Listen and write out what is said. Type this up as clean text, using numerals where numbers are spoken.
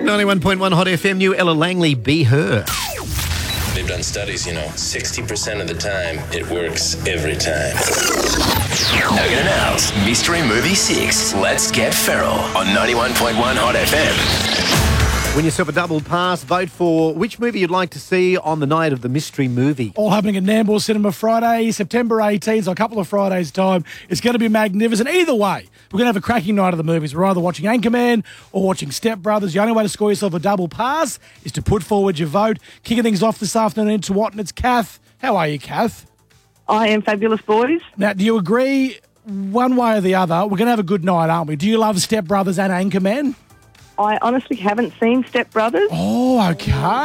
91.1 Hot FM, new Ella Langley, Be Her. They've done studies, 60% of the time, it works every time. Noggin and Al's Mystery Movie 6. Let's get feral on 91.1 Hot FM. Win yourself a double pass. Vote for which movie you'd like to see on the night of the mystery movie. All happening at Nambour Cinema Friday, September 18th, so a couple of Fridays' time. It's going to be magnificent. Either way, we're going to have a cracking night of the movies. We're either watching Anchorman or watching Step Brothers. The only way to score yourself a double pass is to put forward your vote. Kicking things off this afternoon to what? And it's Kath. How are you, Kath? I am fabulous, boys. Now, do you agree one way or the other? We're going to have a good night, aren't we? Do you love Step Brothers and Anchorman? I honestly haven't seen Step Brothers. Oh, okay.